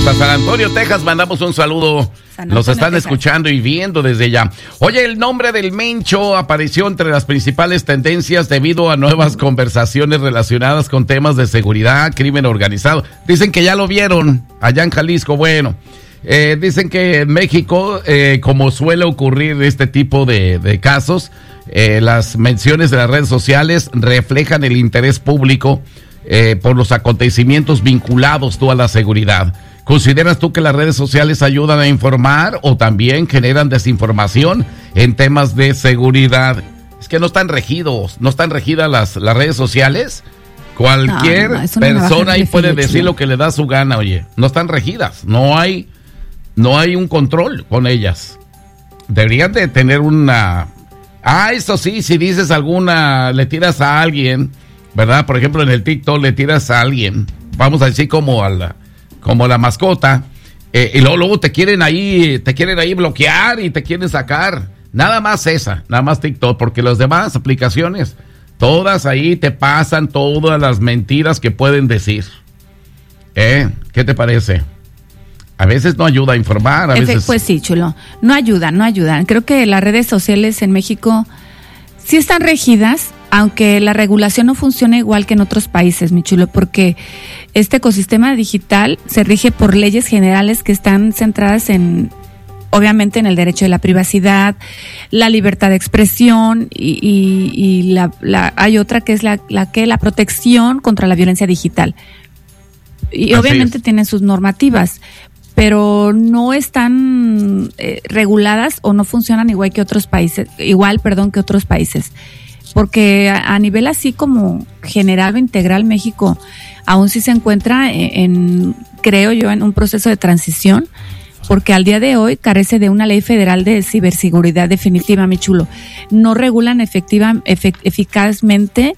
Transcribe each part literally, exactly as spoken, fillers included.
Hasta San Antonio, Texas, mandamos un saludo. Nos están escuchando y viendo desde ya. Oye, el nombre del Mencho apareció entre las principales tendencias debido a nuevas conversaciones relacionadas con temas de seguridad, crimen organizado. Dicen que ya lo vieron allá en Jalisco. Bueno, eh, dicen que en México, eh, como suele ocurrir este tipo de, de casos, eh, las menciones de las redes sociales reflejan el interés público eh, por los acontecimientos vinculados tú a la seguridad. ¿Consideras tú que las redes sociales ayudan a informar o también generan desinformación en temas de seguridad? Es que no están regidos, no están regidas las, las redes sociales. Cualquier no, no, persona ahí puede decir lo que le da su gana, oye. No están regidas, no hay, no hay un control con ellas. Deberían de tener una... Ah, eso sí, si dices alguna, le tiras a alguien, ¿verdad? Por ejemplo, en el TikTok le tiras a alguien, vamos a decir como a la... como la mascota, eh, y luego, luego te quieren ahí, te quieren ahí bloquear y te quieren sacar. Nada más esa, nada más TikTok, porque las demás aplicaciones, todas ahí te pasan todas las mentiras que pueden decir. ¿Eh? ¿Qué te parece? A veces no ayuda a informar, a Efe, veces... Pues sí, chulo, no ayudan, no ayudan. Creo que las redes sociales en México sí están regidas, aunque la regulación no funciona igual que en otros países, mi chulo, porque este ecosistema digital se rige por leyes generales que están centradas en, obviamente, en el derecho de la privacidad, la libertad de expresión y, y, y la, la, hay otra que es la, la que la protección contra la violencia digital. Y Así obviamente es. tienen sus normativas, pero no están eh, reguladas o no funcionan igual que otros países, igual, perdón, que otros países. Porque a, a nivel así como general o integral, México aún sí se encuentra en, en, creo yo, en un proceso de transición, porque al día de hoy carece de una ley federal de ciberseguridad definitiva, mi chulo. No regulan efectiva, efe, eficazmente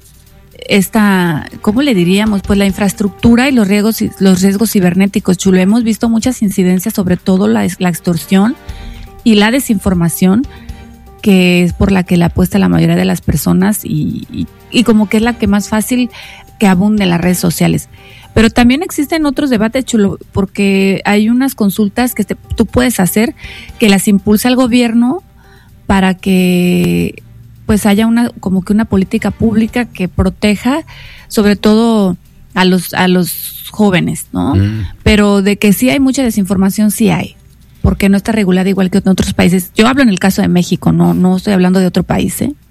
esta, ¿cómo le diríamos? Pues la infraestructura y los riesgos, los riesgos cibernéticos, chulo. Hemos visto muchas incidencias, sobre todo la, la extorsión y la desinformación, que es por la que la apuesta la mayoría de las personas y, y, y como que es la que más fácil que abunde en las redes sociales. Pero también existen otros debates, chulo, porque hay unas consultas que te, tú puedes hacer que las impulsa el gobierno para que pues haya una como que una política pública que proteja sobre todo a los a los jóvenes, ¿no? Mm. Pero de que sí hay mucha desinformación, sí hay, porque no está regulada igual que en otros países. Yo hablo en el caso de México, no no estoy hablando de otro país, ¿eh?